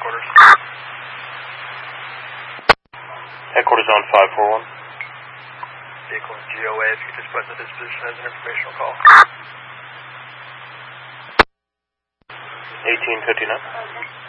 headquarters. Headquarters on 541. Vehicle in GOA, if you could just put in the disposition as an informational call. 1859.